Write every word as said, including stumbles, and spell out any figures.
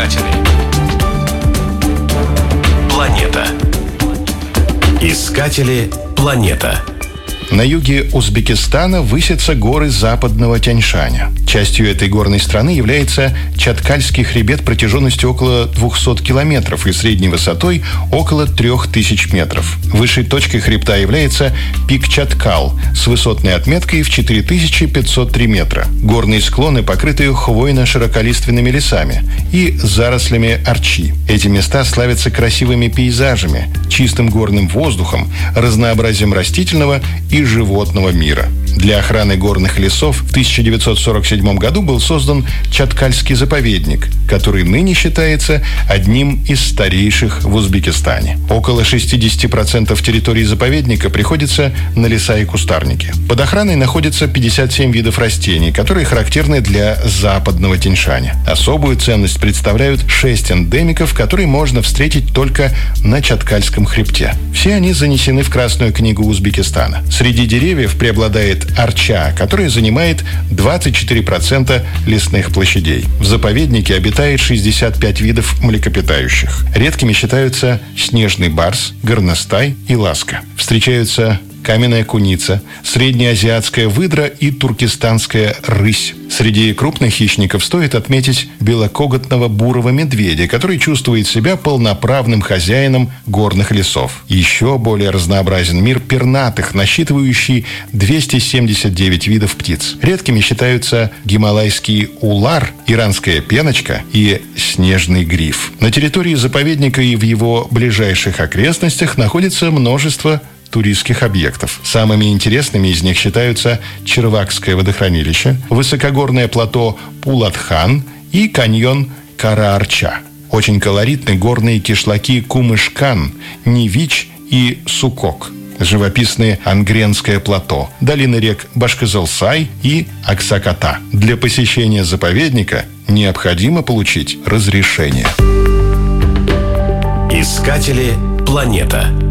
Искатели. Планета. Искатели. Планета. На юге Узбекистана высятся горы западного Тянь-Шаня. Частью этой горной страны является Чаткальский хребет протяженностью около двухсот километров и средней высотой около трёх тысяч метров. Высшей точкой хребта является пик Чаткал с высотной отметкой в четыре тысячи пятьсот три метра. Горные склоны покрыты хвойно-широколиственными лесами и зарослями орчи. Эти места славятся красивыми пейзажами, чистым горным воздухом, разнообразием растительного и животного мира. Для охраны горных лесов в тысяча девятьсот сорок седьмом году был создан Чаткальский заповедник, который ныне считается одним из старейших в Узбекистане. Около шестьдесят процентов территории заповедника приходится на леса и кустарники. Под охраной находится пятьдесят семь видов растений, которые характерны для западного Тянь-Шаня. Особую ценность представляют шесть эндемиков, которые можно встретить только на Чаткальском хребте. Все они занесены в Красную книгу Узбекистана. Среди деревьев преобладает орча, которая занимает двадцать четыре процента лесных площадей. В заповеднике обитает шестьдесят пять видов млекопитающих. Редкими считаются снежный барс, горностай и ласка. Встречаются каменная куница, среднеазиатская выдра и туркестанская рысь. Среди крупных хищников стоит отметить белокоготного бурого медведя, который чувствует себя полноправным хозяином горных лесов. Еще более разнообразен мир пернатых, насчитывающий двести семьдесят девять видов птиц. Редкими считаются гималайский улар, иранская пеночка и снежный гриф. На территории заповедника и в его ближайших окрестностях находится множество туристских объектов. Самыми интересными из них считаются Червакское водохранилище, высокогорное плато Пулатхан и каньон Кара-Арча. Очень колоритны горные кишлаки Кумышкан, Невич и Сукок, живописные Ангренское плато, долины рек Башкызылсай и Аксаката. Для посещения заповедника необходимо получить разрешение. Искатели. Планета.